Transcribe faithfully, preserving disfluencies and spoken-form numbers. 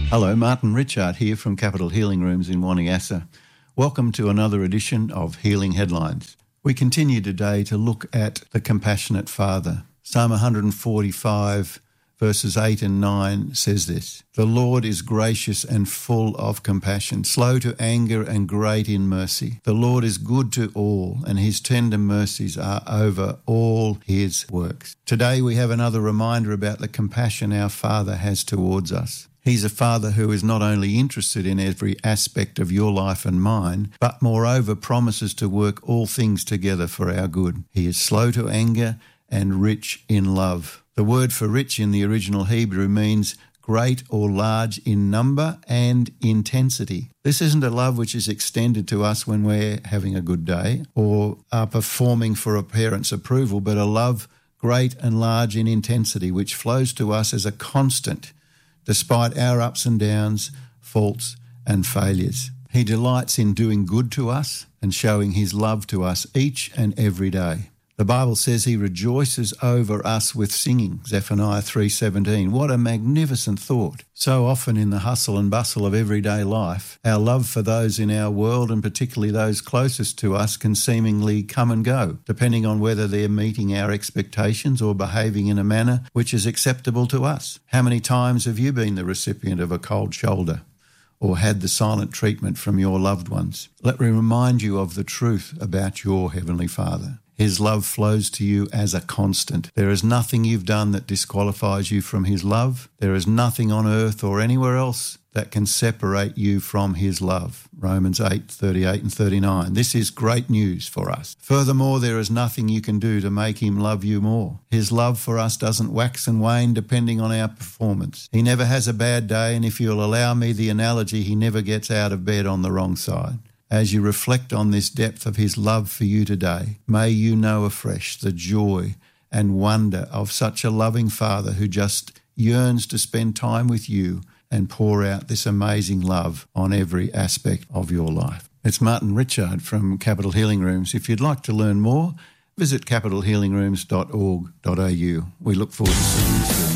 Hello, Martin Richard here from Capital Healing Rooms in Waniassa. Welcome to another edition of Healing Headlines. We continue today to look at the Compassionate Father. Psalm one forty-five verses eight and nine says this: "The Lord is gracious and full of compassion, slow to anger and great in mercy. The Lord is good to all, and his tender mercies are over all his works." Today we have another reminder about the compassion our Father has towards us. He's a Father who is not only interested in every aspect of your life and mine, but moreover promises to work all things together for our good. He is slow to anger and rich in love. The word for rich in the original Hebrew means great or large in number and intensity. This isn't a love which is extended to us when we're having a good day or are performing for a parent's approval, but a love great and large in intensity, which flows to us as a constant, despite our ups and downs, faults and failures. He delights in doing good to us and showing his love to us each and every day. The Bible says he rejoices over us with singing, Zephaniah three seventeen. What a magnificent thought. So often in the hustle and bustle of everyday life, our love for those in our world, and particularly those closest to us, can seemingly come and go, depending on whether they're meeting our expectations or behaving in a manner which is acceptable to us. How many times have you been the recipient of a cold shoulder or had the silent treatment from your loved ones? Let me remind you of the truth about your Heavenly Father. His love flows to you as a constant. There is nothing you've done that disqualifies you from his love. There is nothing on earth or anywhere else that can separate you from his love. Romans eight thirty-eight and thirty-nine. This is great news for us. Furthermore, there is nothing you can do to make him love you more. His love for us doesn't wax and wane depending on our performance. He never has a bad day, and if you'll allow me the analogy, he never gets out of bed on the wrong side. As you reflect on this depth of his love for you today, may you know afresh the joy and wonder of such a loving Father who just yearns to spend time with you and pour out this amazing love on every aspect of your life. It's Martin Richard from Capital Healing Rooms. If you'd like to learn more, visit capital healing rooms dot org dot a u. We look forward to seeing you soon.